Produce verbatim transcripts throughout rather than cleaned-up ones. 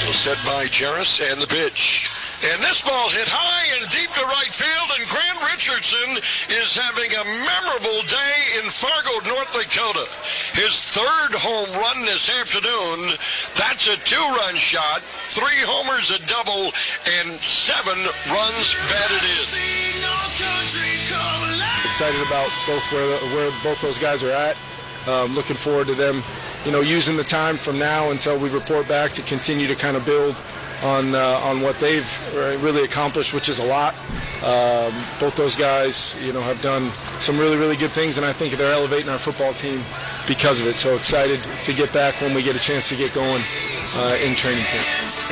Set by Jarris, and the pitch. And this ball hit high and deep to right field, and Grant Richardson is having a memorable day in Fargo, North Dakota. His third home run this afternoon. That's a two-run shot, three homers, a double, and seven runs batted in. Excited about both where, where both those guys are at. Um, looking forward to them, you know, using the time from now until we report back to continue to kind of build on uh, on what they've really accomplished, which is a lot. Um, both those guys, you know, have done some really, really good things, and I think they're elevating our football team because of it. So excited to get back when we get a chance to get going uh, in training camp.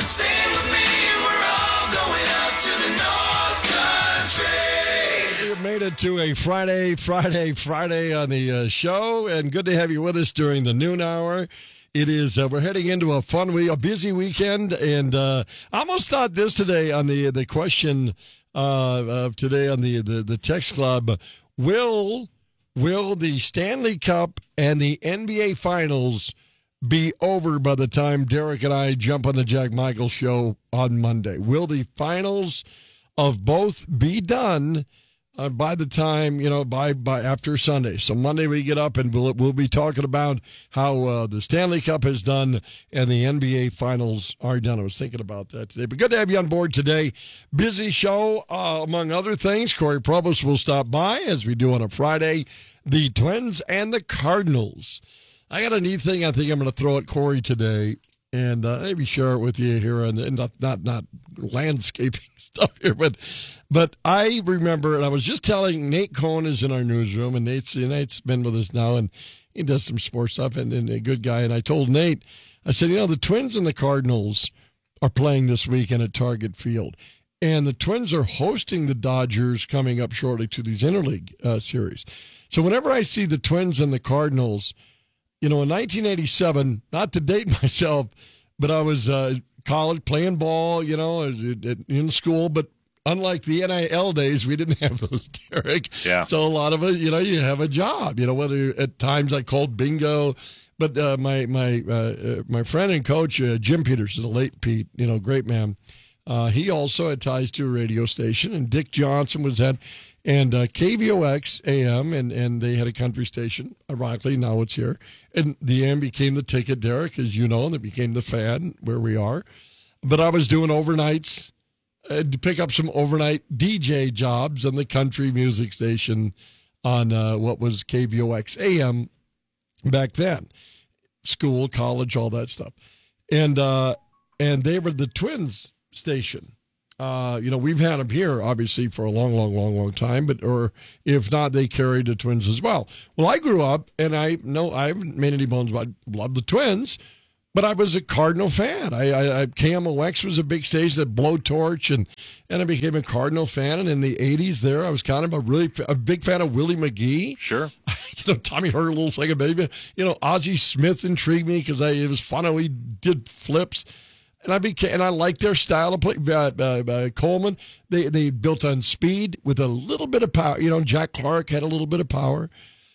We made it to a Friday, Friday, Friday on the uh, show, and good to have you with us during the noon hour. It is, uh, we're heading into a fun week, a busy weekend, and uh, I almost thought this today on the the question uh, of today on the, the, the text club, will, will the Stanley Cup and the N B A Finals be over by the time Derek and I jump on the Jack Michael show on Monday? Will the finals of both be done Uh, by the time, you know, by, by after Sunday? So Monday we get up and we'll, we'll be talking about how uh, the Stanley Cup is done and the N B A Finals are done. I was thinking about that today. But good to have you on board today. Busy show, uh, among other things. Corey Provost will stop by, as we do on a Friday. The Twins and the Cardinals. I got a neat thing I think I'm going to throw at Corey today, and uh, maybe share it with you here, and, and not, not, not landscaping stuff here, but but I remember, and I was just telling Nate Cohn is in our newsroom, and Nate's Nate's been with us now, and he does some sports stuff, and, and a good guy. And I told Nate, I said, you know, the Twins and the Cardinals are playing this weekend at Target Field, and the Twins are hosting the Dodgers coming up shortly to these interleague uh, series. So whenever I see the Twins and the Cardinals, you know, in nineteen eighty-seven, not to date myself, but I was uh, college playing ball, you know, in school, but unlike the N I L days, we didn't have those, Derek. Yeah. So a lot of it, you know, you have a job, you know, whether at times I called bingo, but uh, my my uh, my friend and coach, uh, Jim Peterson, the late Pete, you know, great man, uh, he also had ties to a radio station, and Dick Johnson was at, and uh, K V O X A M, and, and they had a country station, ironically, now it's here. And the A M became the ticket, Derek, as you know, and it became the Fan, where we are. But I was doing overnights, uh, to pick up some overnight D J jobs on the country music station on uh, what was K V O X A M back then. School, college, all that stuff. And, uh, and they were the Twins station. Uh, you know, we've had them here, obviously, for a long, long, long, long time, but, or if not, they carried the Twins as well. Well, I grew up, and I know I haven't made any bones about, I love the Twins, but I was a Cardinal fan. I, I, I K M O X was a big stage, that blowtorch, and, and I became a Cardinal fan. And in the eighties there, I was kind of a really, a big fan of Willie McGee. Sure. You know, Tommy Hurtle, like a baby. You know, Ozzie Smith intrigued me because it was fun how he did flips. And I became, and I liked their style of play. Uh, uh, uh, Coleman, they they built on speed with a little bit of power. You know, Jack Clark had a little bit of power.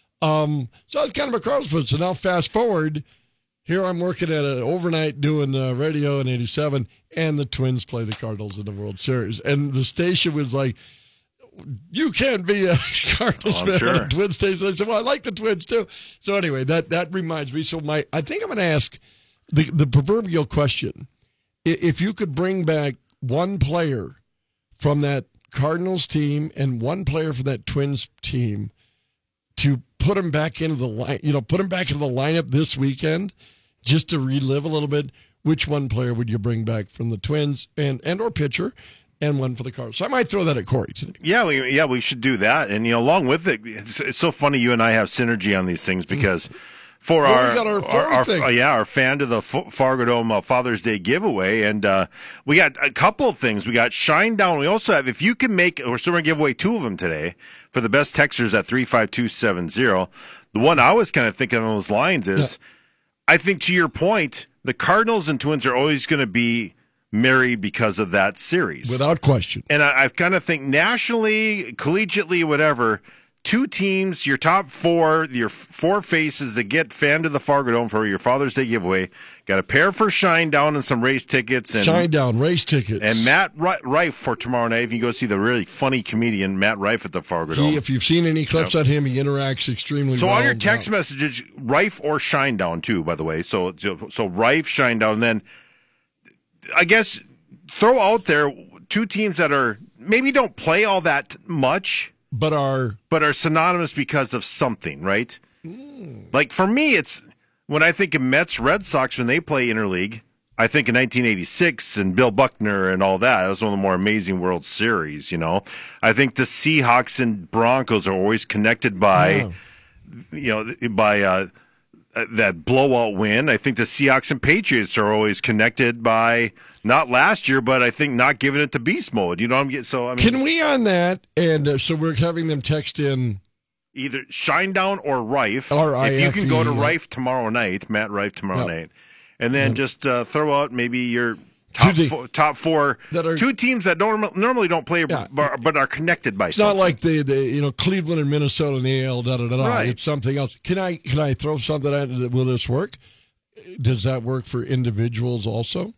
Um, so I was kind of a Cardinals fan. So now fast forward, here I'm working at an overnight doing uh, radio in eighty-seven, and the Twins play the Cardinals in the World Series. And the station was like, you can't be a Cardinals oh, fan sure. on a Twins station. I said, well, I like the Twins too. So anyway, that, that reminds me. So my, I think I'm going to ask the, the proverbial question. If you could bring back one player from that Cardinals team and one player from that Twins team to put him back into the line, you know, put him back into the lineup this weekend, just to relive a little bit, which one player would you bring back from the Twins and, and or pitcher, and one for the Cardinals? So I might throw that at Corey today. Yeah, we, yeah, we should do that. And, you know, along with it, it's, it's so funny you and I have synergy on these things because for well, our, we got our, our, our thing. uh, yeah, our fan to the F- Fargo Dome uh, Father's Day giveaway, and uh, we got a couple of things. We got Shine Down. We also have, if you can make, we're still going to give away two of them today for the best texters at three five two seven zero. The one I was kind of thinking on those lines is, yeah. I think to your point, the Cardinals and Twins are always going to be married because of that series, without question. And I, I kind of think nationally, collegiately, whatever, two teams, your top four, your four faces that get fan to the Fargo Dome for your Father's Day giveaway. Got a pair for Shinedown and some race tickets. And Shinedown race tickets. And Matt Rife for tomorrow night. If you go see the really funny comedian Matt Rife at the Fargo Dome. He, if you've seen any clips yep. on him, he interacts extremely so well. So on your text now. messages, Rife or Shinedown too, by the way. So so, so Rife, Shinedown, and then I guess throw out there two teams that are maybe don't play all that much, but are but are synonymous because of something, right? Mm. Like for me, it's when I think of Mets, Red Sox when they play interleague, I think of nineteen eighty-six and Bill Buckner and all that. That was one of the more amazing World Series, you know. I think the Seahawks and Broncos are always connected by, yeah. you know, by uh, that blowout win. I think the Seahawks and Patriots are always connected by not last year, but I think not giving it to beast mode. You know what I'm getting? So I mean, can we on that? And uh, so we're having them text in either Shinedown or Rife. Or if you can go to yeah. Rife tomorrow night, Matt Rife tomorrow yep. night, and then yep. just uh, throw out maybe your top te- four, top four that are, two teams that don't normally don't play, yeah. but, but are connected by. It's something. not like the, the you know Cleveland and Minnesota and the A L. Da da da da. Right. It's something else. Can I can I throw something at it? Will this work? Does that work for individuals also?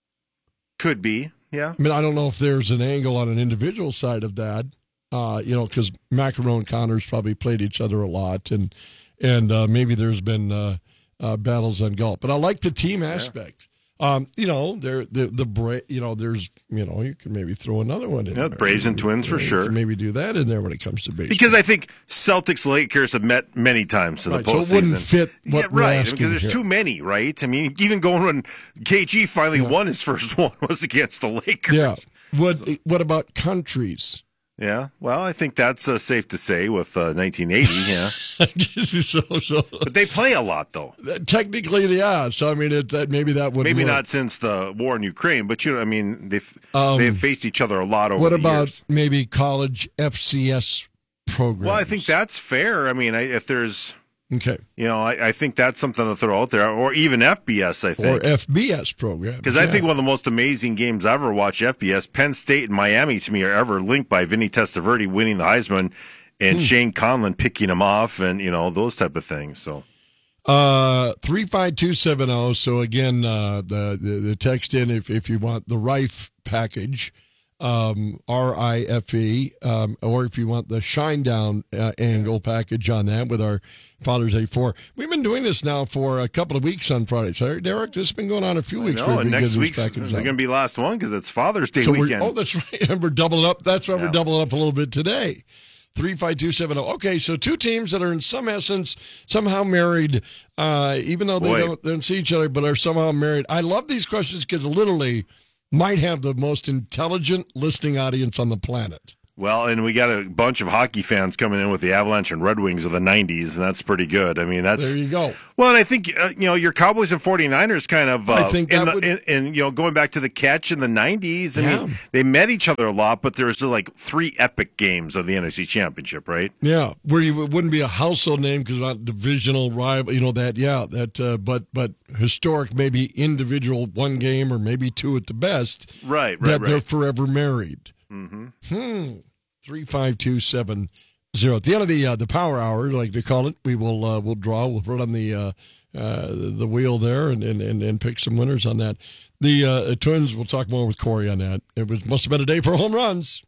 Could be, yeah. I mean, I don't know if there's an angle on an individual side of that, uh, you know, because McEnroe and Connors probably played each other a lot, and and uh, maybe there's been uh, uh, battles on golf. But I like the team aspect. Yeah. Um, you know, there the the Bra- you know, there's you know, you can maybe throw another one in. Yeah, there. Braves and Twins for you sure. Maybe do that in there when it comes to baseball. Because I think Celtics Lakers have met many times in right, the postseason. So it wouldn't fit what yeah, we're right. asking Because there's here. too many, right? I mean, even going when K G finally yeah. won his first one was against the Lakers. Yeah. What so. What about countries? Yeah, well, I think that's uh, safe to say with uh, nineteen eighty, yeah. so, so, but they play a lot, though. Technically, yeah. So, I mean, it, that maybe that would Maybe work. not since the war in Ukraine, but, you know, I mean, they've, um, they've faced each other a lot over what the about years. maybe college F C S programs? Well, I think that's fair. I mean, I, if there's... Okay. You know, I, I think that's something to throw out there. Or even F B S, I think. Or F B S programs. Because yeah. I think one of the most amazing games I've ever watched, F B S, Penn State and Miami, to me, are ever linked by Vinny Testaverde winning the Heisman and hmm. Shane Conlon picking him off and, you know, those type of things. So, uh, three five two seven zero. So, again, uh, the, the, the text in if, if you want the Rife package. Um, R I F E, um, or if you want the Shinedown uh, angle package on that with our Father's Day four. We've been doing this now for a couple of weeks on Fridays. So, Derek, this has been going on a few weeks. I know, and next week's going to be the last one because it's Father's Day so weekend. Oh, that's right. And we're doubling up. That's why yeah. we're doubling up a little bit today. three five two seven zero. Okay, so two teams that are in some essence somehow married, uh, even though they don't, they don't see each other, but are somehow married. I love these questions because literally might have the most intelligent listening audience on the planet. Well, and we got a bunch of hockey fans coming in with the Avalanche and Red Wings of the nineties, and that's pretty good. I mean, that's... There you go. Well, and I think, uh, you know, your Cowboys and 49ers kind of... Uh, I think that in the, would... in, in, you know, going back to the catch in the nineties, I yeah. mean, they met each other a lot, but there's like three epic games of the N F C Championship, right? Yeah, where you it wouldn't be a household name because not divisional rival, you know, that, yeah, that, uh, but but historic, maybe individual one game or maybe two at the best. Right, right, That right. they're forever married. Mm-hmm. Hmm. Three five two seven zero. At the end of the uh, the power hour, like to call it, we will uh, we'll draw. We'll put on the uh, uh, the wheel there and, and, and, and pick some winners on that. The uh, Twins. We'll talk more with Corey on that. It was must have been a day for home runs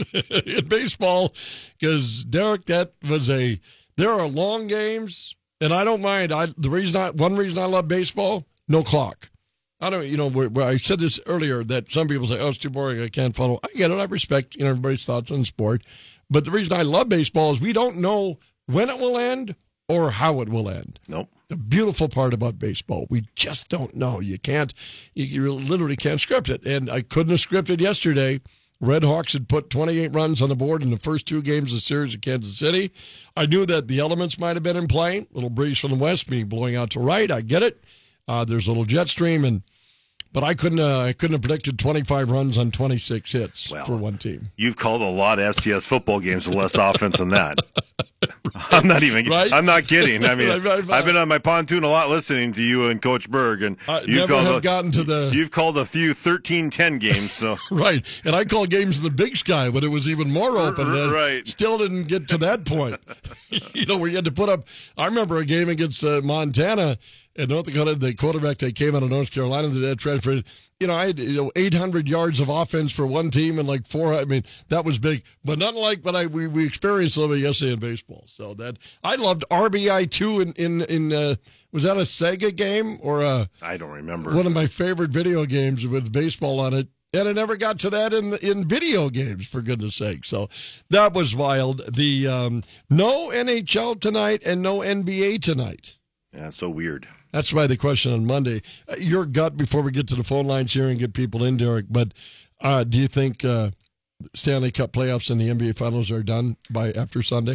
in baseball because Derek, that was a. There are long games, and I don't mind. I the reason I one reason I love baseball, no clock. I don't, you know, where, where I said this earlier that some people say, oh, it's too boring, I can't follow. I get it. I respect, you know, everybody's thoughts on sport. But the reason I love baseball is we don't know when it will end or how it will end. Nope. The beautiful part about baseball, we just don't know. You can't, you, you literally can't script it. And I couldn't have scripted yesterday. Red Hawks had put twenty-eight runs on the board in the first two games of the series at Kansas City. I knew that the elements might have been in play. Little breeze from the west, meaning blowing out to right. I get it. Uh, there's a little jet stream, and But I couldn't. Uh, I couldn't have predicted twenty-five runs on twenty-six hits well, for one team. You've called a lot of F C S football games with less offense than that. I'm not even. Right? I'm not kidding. I mean, Right, right, right. I've been on my pontoon a lot listening to you and Coach Berg, and I you've never called have a, gotten to the You've called a few thirteen ten games. So right, and I called games in the Big Sky when it was even more open. And right. Still didn't get to that point. You know, where you had to put up. I remember a game against uh, Montana. And North Dakota, the quarterback that came out of North Carolina, that transferred, you know, I had you know eight hundred yards of offense for one team and like four. I mean, that was big, but nothing like what I we, we experienced a little bit yesterday in baseball. So that I loved R B I two in in in uh, was that a Sega game or a? I don't remember. One of my favorite video games with baseball on it. And I never got to that in in video games, for goodness sake. So that was wild. The um, no N H L tonight and no N B A tonight. Yeah, so weird. That's why the question on Monday. Uh, your gut before we get to the phone lines here and get people in, Derek. But uh, do you think uh, Stanley Cup playoffs and the N B A Finals are done by after Sunday?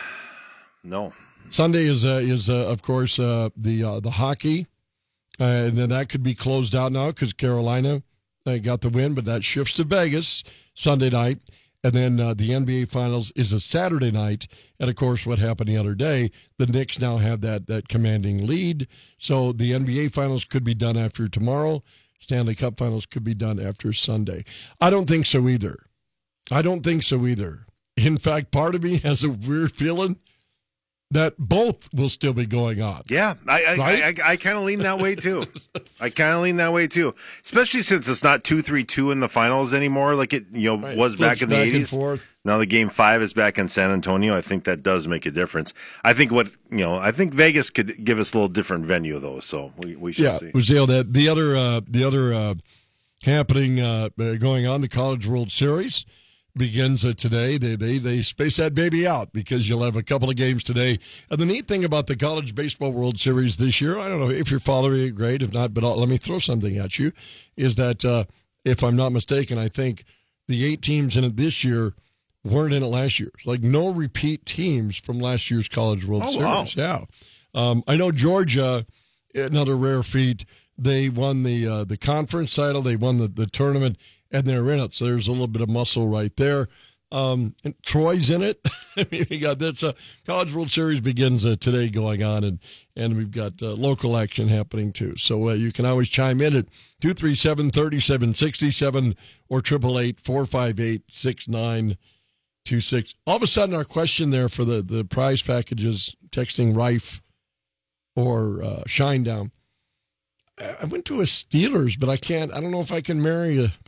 No. Sunday is uh, is uh, of course uh, the uh, the hockey, uh, and then that could be closed out now because Carolina uh, got the win, but that shifts to Vegas Sunday night. And then uh, the N B A Finals is a Saturday night. And, of course, what happened the other day, the Knicks now have that that commanding lead. So the N B A Finals could be done after tomorrow. Stanley Cup Finals could be done after Sunday. I don't think so either. I don't think so either. In fact, part of me has a weird feeling that both will still be going on. Yeah, I I, Right? I, I kind of lean that way too. I kind of lean that way too, especially since it's not two three two in the finals anymore, like it you know Right. was Flips back in the back and eighties. forth. Now the game five is back in San Antonio. I think that does make a difference. I think what you know, I think Vegas could give us a little different venue though, so we we should Yeah, see. Uzziel, that the other uh, the other uh, happening uh, uh, going on, the College World Series begins uh, today. They they they space that baby out because you'll have a couple of games today. And the neat thing about the College Baseball World Series this year, I don't know if you're following it, great. If not, but I'll, let me throw something at you, is that uh, if I'm not mistaken, I think the eight teams in it this year weren't in it last year. Like no repeat teams from last year's College World Oh, Series. wow. Yeah, um, I know Georgia, another rare feat. They won the uh, the conference title. They won the, the tournament, and they're in it. So there's a little bit of muscle right there. Um, and Troy's in it. I mean, we got that's a College World Series begins uh, today going on, and and we've got uh, local action happening too. So uh, you can always chime in at two three seven, three seven six seven or triple eight four five eight six nine two six. All of a sudden, our question there for the the prize packages, texting Rife or uh, Shinedown. I went to a Steelers, but I can't. I don't know if I can marry a.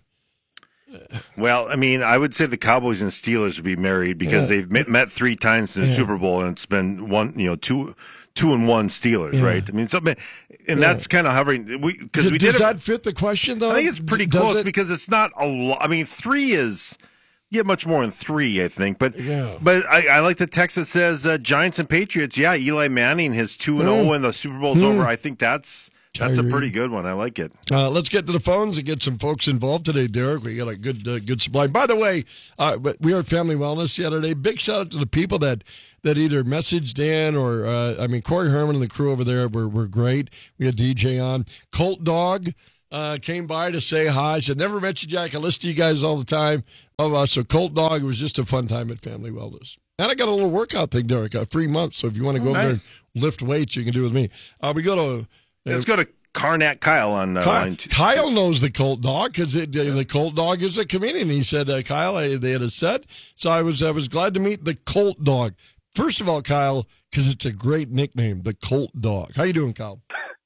Well, I mean, I would say the Cowboys and Steelers would be married because Yeah. they've met, met three times in the Yeah. Super Bowl, and it's been one, you know, two, two and one Steelers, Yeah. right? I mean, so, and Yeah. that's kind of hovering. We because Does, we does did. that it, fit the question, though? I think it's pretty Does close it? because it's not a lot. I mean, three is. Yeah, much more than three, I think. But Yeah. but I, I like the text that says uh, Giants and Patriots. Yeah, Eli Manning, his two and zero, Mm. and the Super Bowl's Mm. over. I think that's that's a Tyree. pretty good one. I like it. Uh, let's get to the phones and get some folks involved today, Derek. We got a good uh, good supply. By the way, uh, but we are at Family Wellness the other day. Big shout out to the people that that either messaged in or uh, I mean Corey Herman and the crew over there were were great. We had D J on. Colt Dog uh, came by to say hi. Said never met you, Jack. I listen to you guys all the time. Oh, uh, so Colt Dog, it was just a fun time at Family Wellness. And I got a little workout thing, Derek, a free month. So if you want to Oh, go over there nice. and lift weights, you can do it with me. Uh, we go to. Uh, Let's go to Carnat Kyle on uh, Kyle, line two. Kyle knows the Colt Dog because the Colt Dog is a comedian. He said, uh, "Kyle, I, they had a set, so I was I was glad to meet the Colt Dog." First of all, Kyle, because it's a great nickname, the Colt Dog. How you doing, Kyle?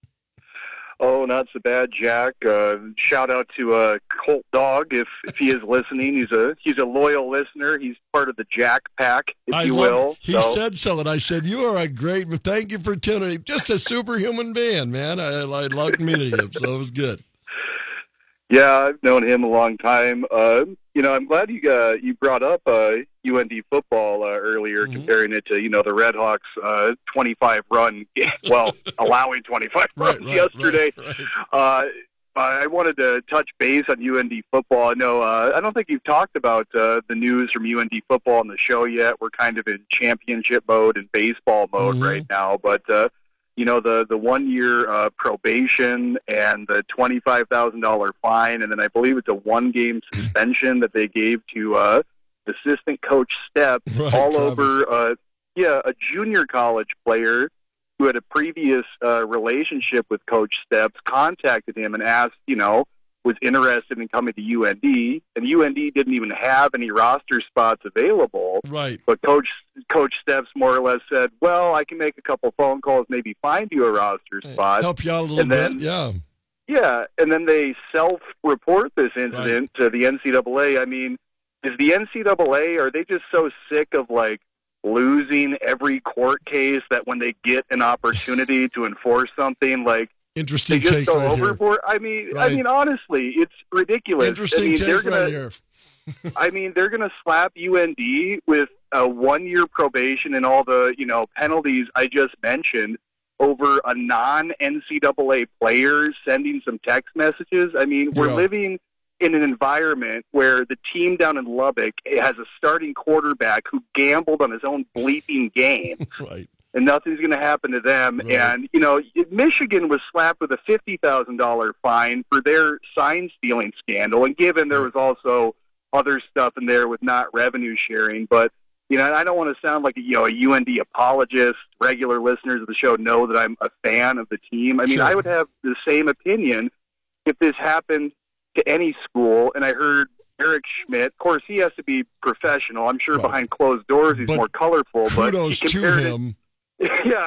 Oh, not so bad, Jack. Uh, shout out to uh, Colt Dog if, if he is listening. He's a he's a loyal listener. He's part of the Jack Pack, if I you love- will. He so. said so, and I said, "You are a great. Thank you for tuning in. Just a superhuman being, man. I, I loved meeting him, so it was good." Yeah, I've known him a long time. Uh, you know, I'm glad you uh, you brought up uh, U N D football uh, earlier, Mhm. comparing it to you know the Red Hawks' uh, twenty-five run, well, allowing twenty-five Right, runs right, yesterday. right, right. Uh, I wanted to touch base on U N D football. I know uh, I don't think you've talked about uh, the news from U N D football on the show yet. We're kind of in championship mode and baseball mode Mhm. right now, but. Uh, you know, the, the one-year uh, probation and the twenty-five thousand dollars fine, and then I believe it's a one-game suspension that they gave to uh, assistant coach Stepp, right, all Travis. over, uh, yeah, a junior college player who had a previous uh, relationship with Coach Steps, contacted him and asked, you know, was interested in coming to U N D, and U N D didn't even have any roster spots available. Right. But Coach Coach Steps more or less said, well, I can make a couple phone calls, maybe find you a roster spot. Help you out a little and bit, then, yeah. Yeah, and then they self-report this incident right. to the N C double A. I mean, is the N C double A, are they just so sick of, like, losing every court case that when they get an opportunity to enforce something, like, Interesting they just take go right overboard? I mean, right. I mean, honestly, it's ridiculous. Interesting I mean, take they're gonna, right here. I mean, they're going to slap U N D with a one-year probation and all the, you know, penalties I just mentioned over a non-N C double A player sending some text messages. I mean, we're Yeah. living in an environment where the team down in Lubbock has a starting quarterback who gambled on his own bleeping game. Right. And nothing's going to happen to them. Right. And, you know, Michigan was slapped with a fifty thousand dollars fine for their sign-stealing scandal. And given there was also other stuff in there with not revenue sharing. But, you know, I don't want to sound like, you know, a U N D apologist. Regular listeners of the show know that I'm a fan of the team. I mean, Sure. I would have the same opinion if this happened to any school. And I heard Eric Schmidt, of course, he has to be professional. I'm sure Right. behind closed doors he's But more colorful. But Kudos he to compared it, him. yeah.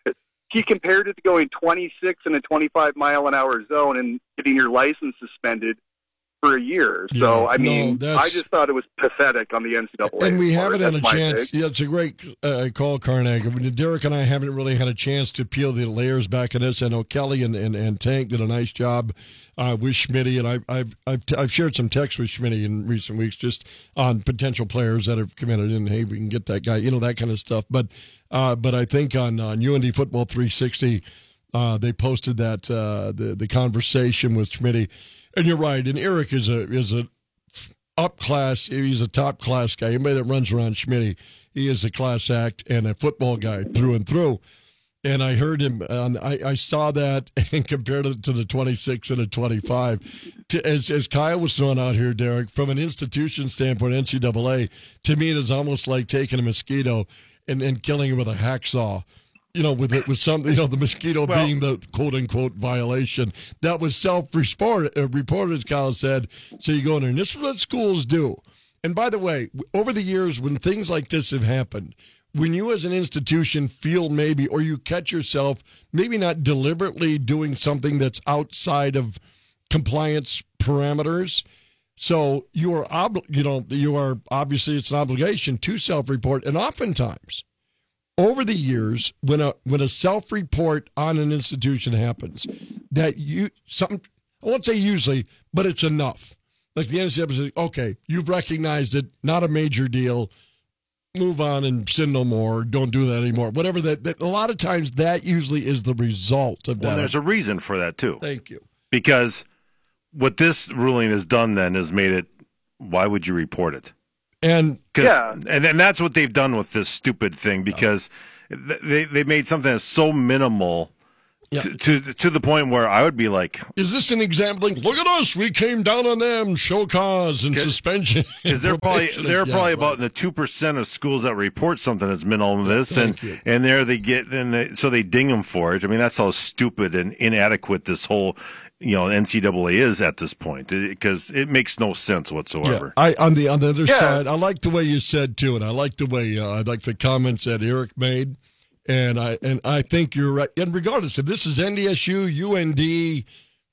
He compared it to going twenty-six in a twenty-five mile an hour zone and getting your license suspended for a year. So, Yeah, I mean, no, that's- I just thought it was pathetic on the N C double A. And we part. haven't had a That's my chance. take. Yeah, it's a great uh, call, Carnac. I mean, Derek and I haven't really had a chance to peel the layers back in this. I know Kelly and, and, and Tank did a nice job uh, with Schmitty, and I, I've I've I've shared some texts with Schmitty in recent weeks just on potential players that have committed. And hey, we can get that guy, you know, that kind of stuff. But uh, but I think on on U N D Football three sixty, uh, they posted that uh, the the conversation with Schmitty. And you're right. And Eric is a is a up class. He's a top class guy. Anybody that runs around Schmitty, he is a class act and a football guy through and through. And I heard him. Um, I, I saw that and compared it to the twenty-six and a twenty-five. To, as as Kyle was throwing out here, Derek, from an institution standpoint, N C double A, to me it is almost like taking a mosquito and, and killing it with a hacksaw. You know, with it, with some, you know, the mosquito Well, being the quote unquote violation that was self-reported, uh, reported, as Kyle said. So you go in there, and this is what schools do. And by the way, over the years, when things like this have happened, when you as an institution feel maybe, or you catch yourself maybe not deliberately doing something that's outside of compliance parameters, so you are, ob- you know, you are obviously it's an obligation to self-report, and oftentimes. Over the years, when a when a self-report on an institution happens, that you some I won't say usually, but it's enough. Like the N C double A says, okay, you've recognized it, not a major deal. Move on and sin no more. Don't do that anymore. Whatever that, that a lot of times that usually is the result of that. Well, there's a reason for that too. Thank you. Because what this ruling has done then is made it. Why would you report it? And Yeah. and and that's what they've done with this stupid thing because they they made something that's so minimal Yeah. to, to to the point where I would be like, is this an example? Look at us, we came down on them, show cause and suspension. because they're probably Probation. they're Yeah, probably right. about in the two percent of schools that report something that's minimal in this, Thank and you. and there they get and they, so they ding them for it. I mean, that's how stupid and inadequate this whole you know N C double A is at this point because it, it makes no sense whatsoever. Yeah, I on the on the other Yeah. side, I like the way you said too, and I like the way uh, I like the comments that Eric made, and I and I think you're right. And regardless if this is N D S U, U N D,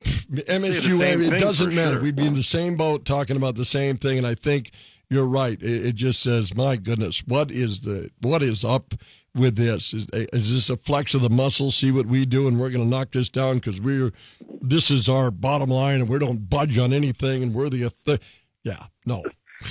M S U, same it thing doesn't for matter. sure. We'd be in the same boat talking about the same thing, and I think you're right. It, it just says, my goodness, what is the what is up with this? Is, is this a flex of the muscle? See what we do, and we're going to knock this down because we're this is our bottom line, and we don't budge on anything, and we're the th- yeah, no,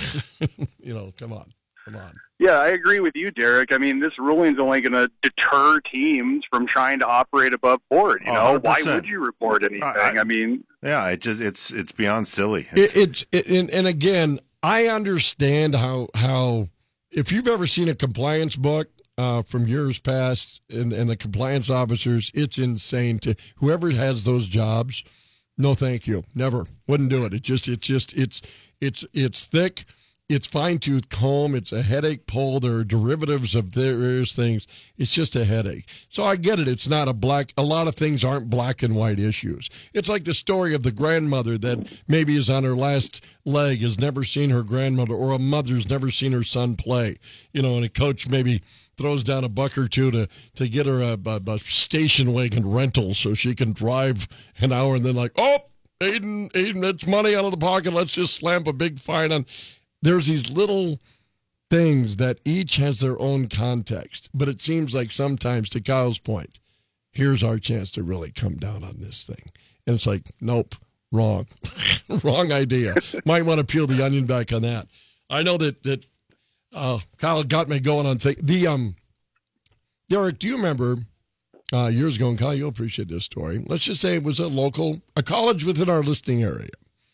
you know, come on, come on. Yeah, I agree with you, Derek. I mean, this ruling's only going to deter teams from trying to operate above board. You Oh, know, one hundred why percent. would you report anything? I- I mean, Yeah, it just it's it's beyond silly. It's, It, it's it, and, and again, I understand how how if you've ever seen a compliance book uh, from years past, and, and the compliance officers, it's insane. To whoever has those jobs, no, thank you, never, wouldn't do it. It just, it's just, it's, it's, it's thick. It's fine-tooth comb. It's a headache pull. There are derivatives of various things. It's just a headache. So I get it. It's not a black – a lot of things aren't black and white issues. It's like the story of the grandmother that maybe is on her last leg, has never seen her grandmother, or a mother's never seen her son play. You know, and a coach maybe throws down a buck or two to, to get her a, a, a station wagon rental so she can drive an hour, and then like, oh, Aiden, Aiden, it's money out of the pocket. Let's just slam a big fine on – there's these little things that each has their own context, but it seems like sometimes, to Kyle's point, here's our chance to really come down on this thing. And it's like, nope, wrong. Wrong idea. Might want to peel the onion back on that. I know that, that uh, Kyle got me going on things. The, um, Derek, do you remember uh, years ago, and Kyle, you'll appreciate this story. Let's just say it was a local, a college within our listing area.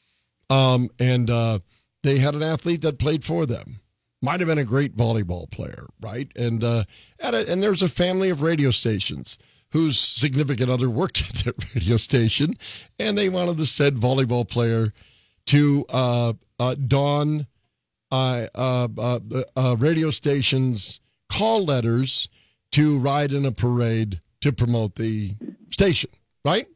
Um, and, uh, they had an athlete that played for them. Might have been a great volleyball player, right? And uh, at a, and there's a family of radio stations whose significant other worked at that radio station, and they wanted the said volleyball player to uh, uh, don uh, uh, uh, uh, radio station's call letters to ride in a parade to promote the station, right?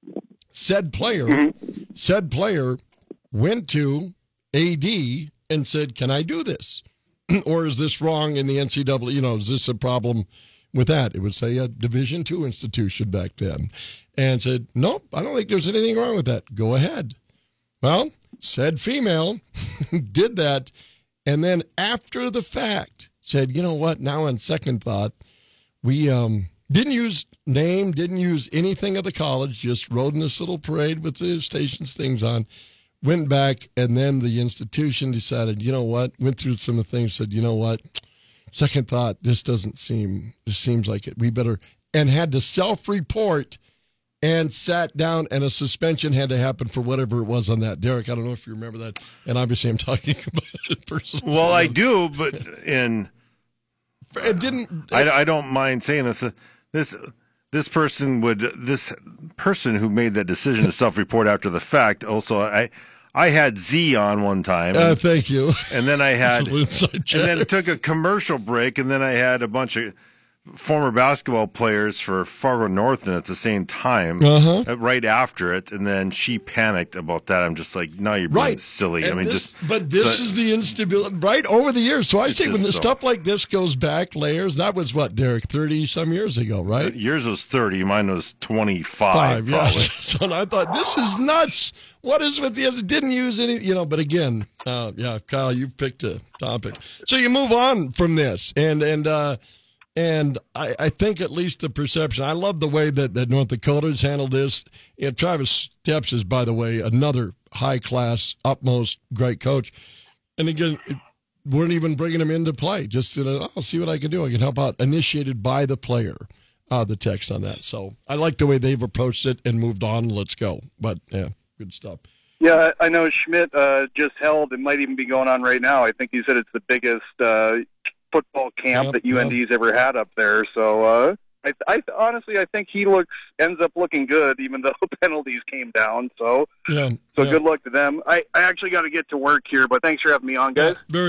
Said player, said player went to A D and said, can I do this? Or is this wrong in the N C double A? You know, is this a problem with that? It would say a Division two institution back then. And said, nope, I don't think there's anything wrong with that. Go ahead. Well, said female did that. And then after the fact said, you know what? Now on second thought, we um, didn't use name, didn't use anything of the college, just rode in this little parade with the station's things on. Went back, and then the institution decided, you know what, went through some of the things, said, you know what, second thought, this doesn't seem, this seems like it, we better, and had to self-report and sat down, and a suspension had to happen for whatever it was on that. Derek, I don't know if you remember that, and obviously I'm talking about it personally. Well, I do, but in... It didn't... I, I don't mind saying this. This... This person would, this person who made that decision to self-report after the fact, also, I I had Z on one time. And, uh, thank you. And then I had, and then it took a commercial break, and then I had a bunch of former basketball players for Fargo Northern at the same time, uh-huh. right after it, and then she panicked about that. I'm just like, no, you're being right. silly. And I mean, this, just but this so, is the instability, right, over the years. So I say when the so, stuff like this goes back layers, that was what, Derek, thirty-some years ago, right? Yours was thirty, mine was twenty-five, Five, probably. Yes. So I thought, this is nuts. What is with the, didn't use any, you know, but again, uh, yeah, Kyle, you've picked a topic. So you move on from this, and, and, uh, And I, I think at least the perception, I love the way that, that North Dakota's handled this. And Travis Steps is, by the way, another high-class, utmost great coach. And again, it, weren't even bringing him into play. Just, you know, I'll see what I can do. I can help out. Initiated by the player, uh, the text on that. So I like the way they've approached it and moved on. Let's go. But, yeah, good stuff. Yeah, I know Schmidt uh, just held. It might even be going on right now. I think he said it's the biggest uh, – football camp yep, that U N D's yep. ever had up there. So uh, I, I honestly, I think he looks ends up looking good, even though penalties came down. So, yeah, so yeah. good luck to them. I, I actually got to get to work here, but thanks for having me on, guys. Yeah, very